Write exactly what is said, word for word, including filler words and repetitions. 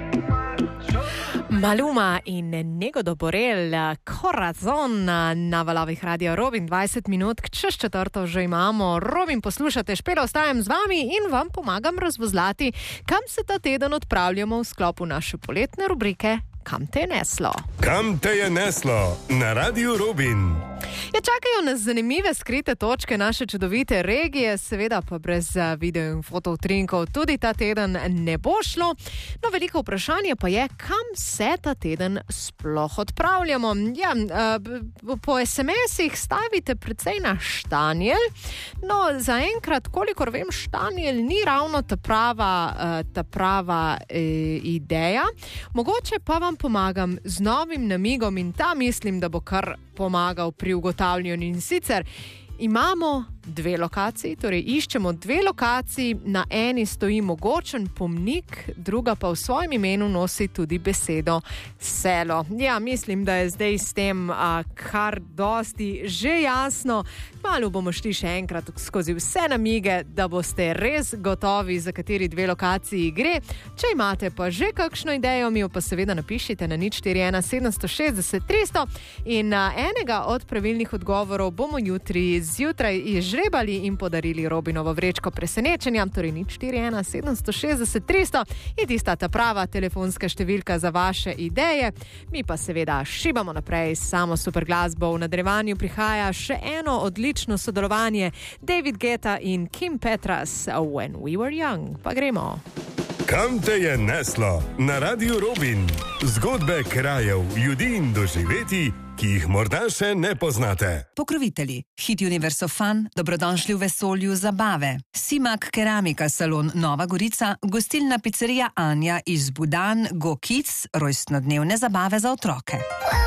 Maluma in Nego do Borel, Corazon na valovih Radio Robin, dvajset minut, čez četrto že imamo. Robin, poslušate, Špela, ostajam z vami in vam pomagam razvozlati, kam se ta teden odpravljamo v sklopu naše poletne rubrike Kam te je neslo? Kam te je neslo na Radio Robin? Ja, čakajo nas zanimive skrite točke naše čudovite regije, seveda pa brez video in fotoutrinkov tudi ta teden ne bo šlo. No, veliko vprašanje pa je, kam se ta teden sploh odpravljamo. Ja, po es em esih stavite precej na Štanjel. No, zaenkrat, kolikor vem, Štanjel ni ravno ta prava, ta prava e, ideja. Mogoče pa vam pomagam z novim namigom in ta mislim, da bo kar pomagal pri ugotavljanju. In sicer imamo dve lokaciji, torej iščemo dve lokaciji, na eni stoji mogočen pomnik, druga pa v svojem imenu nosi tudi besedo selo. Ja, mislim, da je zdaj s tem a, kar dosti že jasno. Malo bomo šli še enkrat skozi vse namige, da boste res gotovi, za kateri dve lokaciji gre. Če imate pa že kakšno idejo, mi jo pa seveda napišite na nič štiri ena sedem šest šest tristo in a, enega od pravilnih odgovorov bomo jutri zjutraj izžrebali in podarili Robinovo vrečko presenečenja, torej nič štiri ena sedem šest šest tristo je tista ta prava telefonska številka za vaše ideje. Mi pa seveda šibamo naprej s samo super glasbo. V nadaljevanju prihaja še eno odlično sodelovanje David Guetta in Kim Petras, When We Were Young. Pa gremo. Kam te je neslo na Radio Robin? Zgodbe krajev, ljudi in doživeti, ki jih morda še ne poznate. Pokrovitelji: Hit Universo Fun, dobrodošli v vesolju zabave. Simak Keramika salon Nova Gorica, gostilna pizzerija Anja iz Budan, Go Kids, rojstnodnevne zabave za otroke.